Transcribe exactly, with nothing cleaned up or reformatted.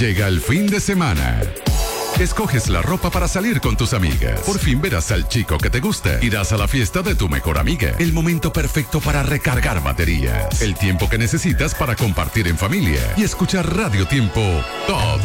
Llega el fin de semana. Escoges la ropa para salir con tus amigas. Por fin verás al chico que te gusta. Irás a la fiesta de tu mejor amiga. El momento perfecto para recargar baterías. El tiempo que necesitas para compartir en familia y escuchar Radio Tiempo todo